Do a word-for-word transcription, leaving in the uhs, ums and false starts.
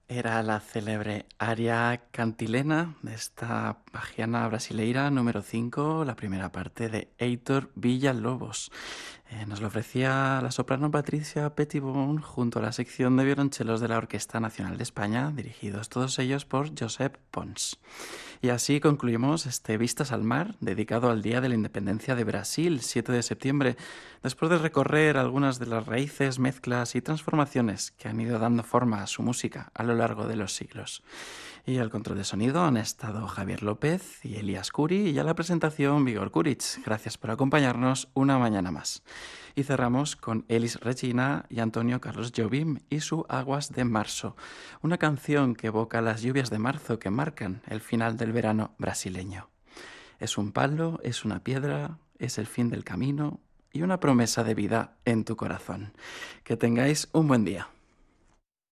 Era la célebre aria cantilena de esta bajiana brasileira número cinco, la primera parte de Heitor Villa-Lobos. Eh, nos lo ofrecía la soprano Patricia Pettibone junto a la sección de violonchelos de la Orquesta Nacional de España, dirigidos todos ellos por Josep Pons. Y así concluimos este Vistas al Mar, dedicado al Día de la Independencia de Brasil, siete de septiembre, después de recorrer algunas de las raíces, mezclas y transformaciones que han ido dando forma a su música a lo largo de los siglos. Y al control de sonido han estado Javier López y Elías Curi, y a la presentación Vigor Kuric. Gracias por acompañarnos una mañana más. Y cerramos con Elis Regina y Antonio Carlos Jobim y su Aguas de Marzo, una canción que evoca las lluvias de marzo que marcan el final del verano brasileño. Es un palo, es una piedra, es el fin del camino y una promesa de vida en tu corazón. Que tengáis un buen día.